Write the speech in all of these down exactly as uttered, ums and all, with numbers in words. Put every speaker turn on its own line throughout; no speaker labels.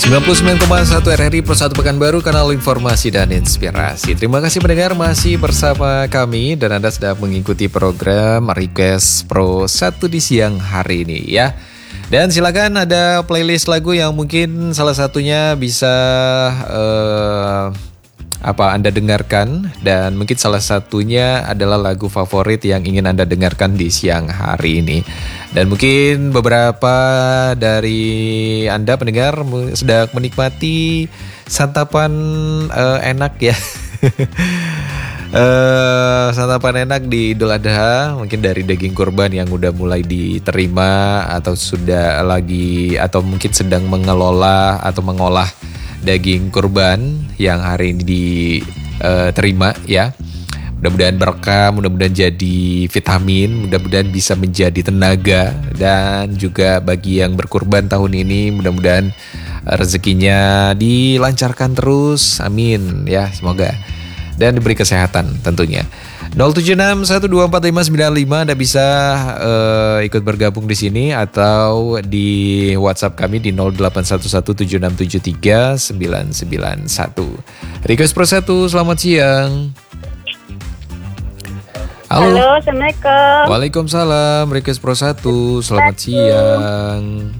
sembilan puluh sembilan koma satu R R I Pro satu Pekanbaru, kanal informasi dan inspirasi. Terima kasih pendengar masih bersama kami dan Anda sedang mengikuti program Request Pro satu di siang hari ini ya. Dan silakan ada playlist lagu yang mungkin salah satunya bisa uh, apa Anda dengarkan, dan mungkin salah satunya adalah lagu favorit yang ingin Anda dengarkan di siang hari ini. Dan mungkin beberapa dari Anda pendengar sedang menikmati santapan uh, enak ya. Uh, santapan enak di Idul Adha, mungkin dari daging kurban yang udah mulai diterima atau sudah lagi atau mungkin sedang mengelola atau mengolah daging kurban yang hari ini diterima ya. Mudah-mudahan berkah, mudah-mudahan jadi vitamin, mudah-mudahan bisa menjadi tenaga, dan juga bagi yang berkurban tahun ini mudah-mudahan rezekinya dilancarkan terus, amin ya, semoga. Dan diberi kesehatan tentunya. nol tujuh enam satu dua empat lima sembilan lima Anda bisa uh, ikut bergabung di sini atau di WhatsApp kami di nol delapan satu satu tujuh enam tujuh tiga sembilan sembilan satu. Request Pro satu, selamat siang. Halo.
Halo, Assalamualaikum.
Waalaikumsalam, Request Pro satu, selamat siang.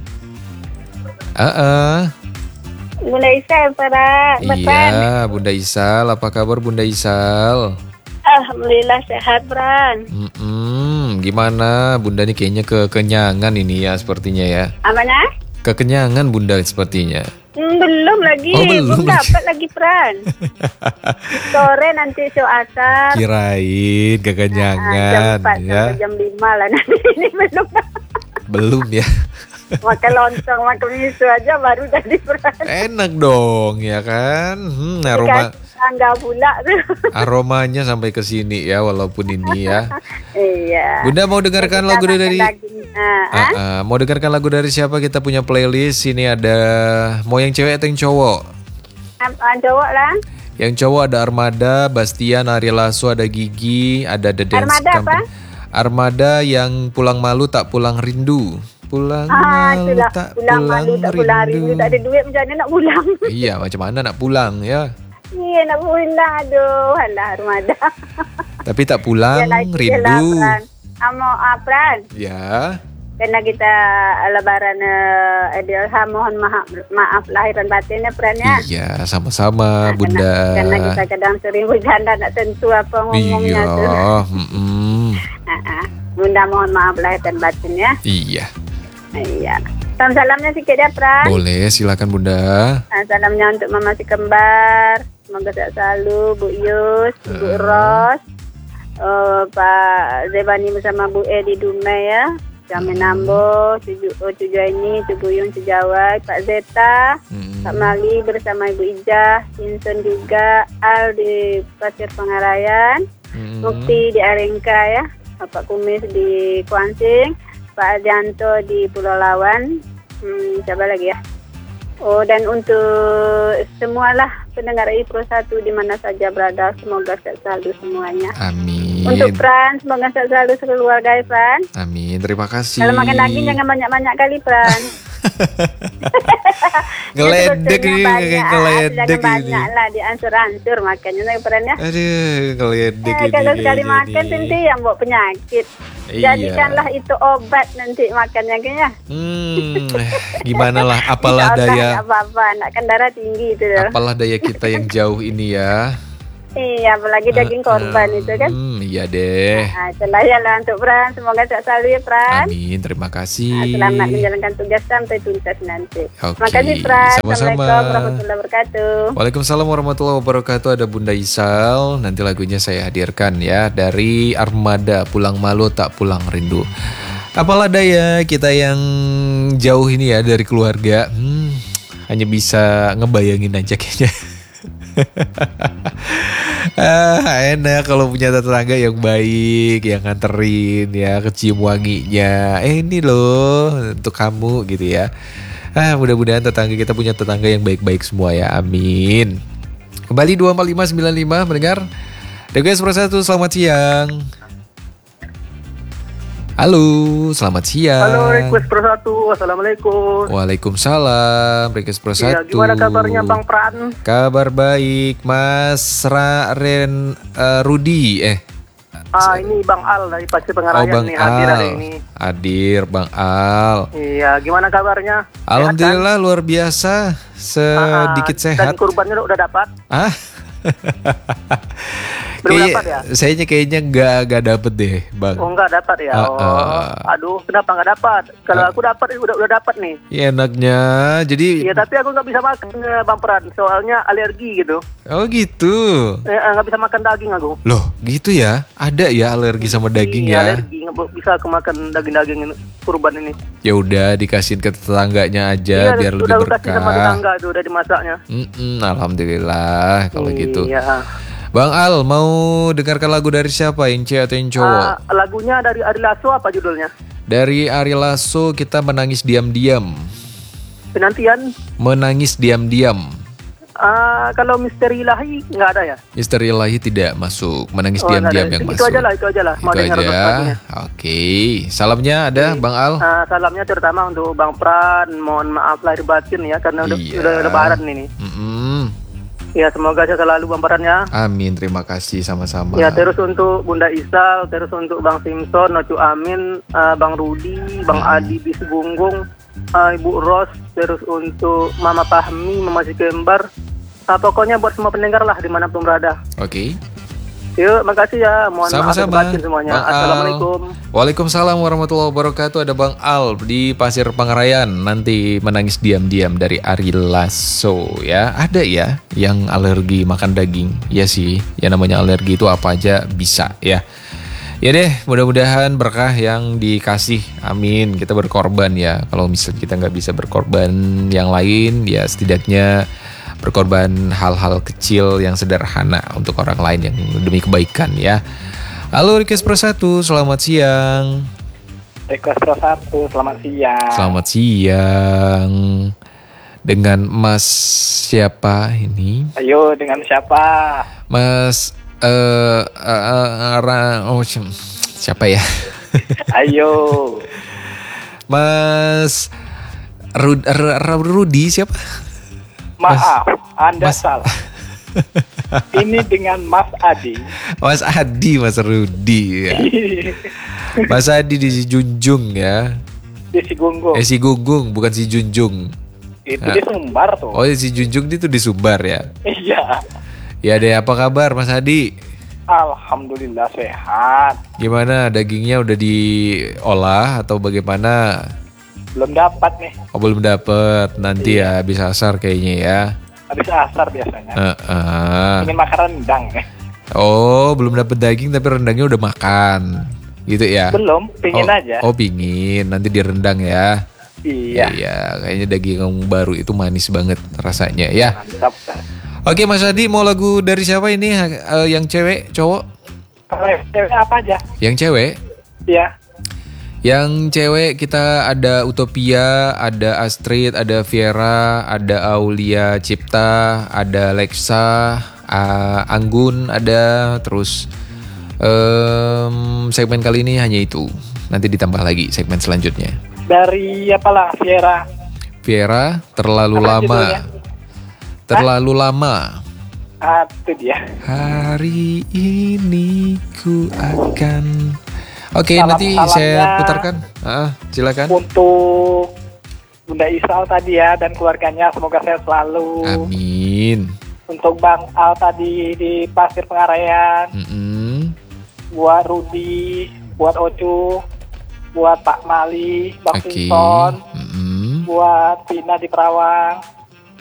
Uh-uh.
Bunda Isal, para
Iya, Bunda Isal, apa kabar Bunda Isal?
Alhamdulillah sehat, Bran.
Mm-mm, gimana Bunda nih, kayaknya kekenyangan ini ya sepertinya ya.
Apanya?
Kekenyangan Bunda sepertinya.
Hmm, belum lagi,
Oh, belum
belum dapat lagi, Bran. Sore nanti show asar.
Kirain kekenyangan
jam empat
ya.
sampai jam lima lah nanti. Ini belum.
Belum ya.
Makan lontong, makan miso aja baru jadi, Bran.
Enak dong ya kan. Hmm, aroma
Tangga pula tuh.
aromanya sampai ke sini ya, walaupun ini ya.
Iya.
Bunda mau dengarkan
Kita
lagu
makan
dari
daging. Ah,
Ah, ah, mau dengarkan lagu dari siapa? Kita punya playlist ini, ada mau yang cewek atau yang cowok?
ah, cowok lah.
Yang cowok ada Armada, Bastian, Ari Lasso, ada Gigi, ada The Dance
Armada
Company.
apa?
Armada yang pulang malu tak pulang rindu. Pulang
Ah,
malu
itulah.
tak
Pulang
pulang
malu tak pulang rindu. Tak ada duit macam mana nak pulang.
Iya, macam mana nak pulang ya?
Iya, nak pulang. Aduh, alah Armada.
Tapi tak pulang
Yalah,
rindu.
yalah, Pran. Amo Apran.
Ya.
Karena kita lebaran uh, Idul Adha, mohon maaf, maaf lahir dan batinnya, Pran ya.
Iya, sama-sama Bunda.
Karena, karena kita kadang sering bercanda nak tentu apa ngomongnya
Iya,
tuh.
mm-mm.
Uh-uh. Bunda mohon maaf lahir dan batinnya.
Iya.
Iya. Salam salamnya sikit ya, Pran.
Boleh, silakan Bunda.
Ah, salamnya untuk Mama si kembar. Semoga sehat selalu, Bu Yus, Bu
Uh.
Ros, uh, Pak Zebani bersama Bu E di Dumai ya. Kami Nambo, Cucu oh, Cucu ini, Cucu Yung, Cucu Jawai, Pak Zeta,
Hmm.
Pak Mali bersama Ibu Ijah, Sinson juga, Al di Pasir Pengarayan,
Hmm.
Mukti di Arengka ya, Bapak Kumis di Kuansing, Pak Adianto di Pulau Lawan, hmm, siapa lagi ya? Oh, dan untuk semualah pendengar I Pro satu di mana saja berada, semoga sehat selalu semuanya.
Amin.
Untuk Pran, semoga sehat selalu sekeluarga, Pran.
Amin, terima kasih.
Kalau makan daging jangan banyak-banyak kali, Pran.
Ngeledek ini, kayak ngeledek
Jangan
ini.
banyak lah, diansur-ansur makannya, Pran ya.
Aduh, ngeledek
Eh,
ini.
kalau sekali
kayaknya
makan
nih.
nanti yang bawa penyakit.
Iya.
Jadikanlah itu obat nanti makannya kayaknya.
Hmm, gimana lah, apalah
Insya Allah
daya,
nggak apa-apa, nak kan darah tinggi itu loh.
apalah daya kita yang jauh ini ya.
Iya, apalagi daging korban itu kan.
Hmm, iya deh.
Nah, itulah ya lah untuk Pran. Semoga sehat selalu ya, Pran.
Amin, terima
Nah,
kasih.
selamat menjalankan tugas sampai tuntas nanti.
Oke,
Terima kasih, Pran.
sama-sama.
Assalamualaikum warahmatullahi wabarakatuh.
Waalaikumsalam warahmatullahi wabarakatuh. Ada Bunda Isal. Nanti lagunya saya hadirkan ya, dari Armada, Pulang Malu Tak Pulang Rindu. Apalah daya kita yang jauh ini ya dari keluarga, hmm, hanya bisa ngebayangin aja kayaknya. Ah, enak kalau punya tetangga yang baik, yang nganterin ya, kecium wanginya. Eh ini loh untuk kamu gitu ya. Ah, mudah-mudahan tetangga kita punya tetangga yang baik-baik semua ya. Amin. Kembali dua empat lima sembilan lima mendengar Request Pro satu, selamat siang. Halo, selamat siang.
Halo, Request Pro satu. Assalamualaikum.
Waalaikumsalam, Request Pro
Iya,
satu.
gimana kabarnya Bang Pran?
Kabar baik, Mas Raren uh, Rudi. Eh,
Ah, ini Bang Al dari Pasir
oh
Pengarayan
Bang
nih hadir hari
Al.
ini.
Hadir Bang Al.
Iya, gimana kabarnya? Sehat, kan?
Alhamdulillah luar biasa, sedikit
Ah,
sehat.
Dan kurbannya udah dapat?
Ah,
Belum
Kayak-
dapat ya?
Sayanya kayaknya nggak nggak dapet deh, Bang.
Oh, enggak dapat ya.
Ah,
Oh,
ah.
aduh, kenapa enggak dapat? Kalau
Ah.
aku dapat udah udah dapat nih.
Ya, enaknya, jadi.
Iya, tapi aku nggak bisa makan eh, Bang Pran, soalnya alergi gitu.
Oh gitu.
Eh, eh, nggak bisa makan daging aku.
Loh, gitu ya? Ada ya alergi sama daging
Iya,
ya?
alergi, nggak bo- bisa aku makan daging-daging ini, kurban ini.
Ya udah dikasihin ke tetangganya aja
Iya,
biar lebih
udah udah kasih sama
berkah.
tetangga tuh, udah dimasaknya.
Mm-mm, alhamdulillah kalau gitu.
Iya.
Bang Al mau dengarkan lagu dari siapa? Yang cewek atau yang cowok?
Ah, lagunya dari Ari Lasso apa judulnya?
Dari Ari Lasso, Kita Menangis Diam-Diam.
Penantian.
Menangis diam-diam.
Ah, kalau Misteri Ilahi nggak ada ya?
Misteri Ilahi tidak masuk. Menangis
Oh, nggak
diam-diam
ada.
yang
Itu
masuk.
aja lah, itu aja lah. Mau
Itu
dengar
aja.
lagunya.
Oke. Salamnya ada Bang Al.
Ah, salamnya terutama untuk Bang Pran. Mohon maaf lahir batin ya karena udah,
Iya.
udah lebaran ini.
Mm-mm.
Ya semoga sehat selalu Bang Pran ya.
Amin, terima kasih sama-sama.
Ya terus untuk Bunda Isal, terus untuk Bang Simpson, Nocu Amin, ah, Bang Rudi, Bang
Hmm.
Adi Bisugunggung, ah, Ibu Ros, terus untuk Mama Fahmi, Mama Si Kembar. Ah, pokoknya buat semua pendengar lah dimanapun berada.
Oke.
Yuk, makasih ya. Mohon maaf lahir
Sama-sama.
batin semuanya.
Bang Al.
Assalamualaikum.
Waalaikumsalam warahmatullahi wabarakatuh. Ada Bang Al di Pasir Pangarayan. Nanti menangis diam-diam dari Ari Lasso ya. Ada ya yang alergi makan daging. Ya sih, yang namanya alergi itu apa aja bisa ya. Ya deh, mudah-mudahan berkah yang dikasih. Amin. Kita berkorban ya. Kalau misalnya kita nggak bisa berkorban yang lain, ya setidaknya berkorban hal-hal kecil yang sederhana untuk orang lain yang demi kebaikan ya. Halo Request Pro satu, selamat siang.
Request Pro satu, selamat siang.
Selamat siang. Dengan Mas siapa ini?
Ayo, dengan siapa?
Mas eh eh, Ra- oh, si- siapa ya?
Ayo.
Mas Rud, R- R- Rudi siapa?
Maaf, Anda
Mas-
salah. Ini dengan Mas Adi.
Mas Adi, Mas Rudi ya. Mas Adi di si Junjung ya.
Di si Gunggung.
Eh si Gunggung bukan si Junjung.
Itu di Sumbar tuh.
Oh si Junjung itu di Sumbar ya.
Iya.
Ya deh, apa kabar Mas Adi?
Alhamdulillah sehat.
Gimana dagingnya udah diolah atau bagaimana?
Belum dapat nih.
Oh belum dapet, nanti ya bisa asar kayaknya ya.
Habis asar biasanya.
Heeh.
Ini makan rendang.
Oh belum dapet daging tapi rendangnya udah makan, gitu ya?
Belum, pingin
oh,
aja.
Oh pingin, nanti direndang ya.
Iya.
Iya, kayaknya daging yang baru itu manis banget rasanya ya.
Mantap.
Oke Mas Adi, mau lagu dari siapa ini? Eh, yang cewek, cowok?
Kalau yang cewek apa aja?
Yang cewek?
Iya.
Yang cewek kita ada Utopia, ada Astrid, ada Viera, ada Aulia Cipta, ada Lexa, A- Anggun, ada terus em, segmen kali ini hanya itu. Nanti ditambah lagi segmen selanjutnya.
Dari apalah Viera.
Viera, terlalu
Apa
lama.
judulnya?
Terlalu lama.
Ah, itu dia.
Hari ini ku akan. Oke,
Salam-
nanti
salamnya
saya putarkan. Ah, silakan.
Untuk Bunda Isal tadi ya dan keluarganya semoga sehat selalu.
Amin.
Untuk Bang Al tadi di Pasir Pengarayan,
Mm-mm.
buat Rudi, buat Ocu, buat Pak Mali, Bang
Oke.
Simpson,
Mm-mm.
buat Tina di Perawang,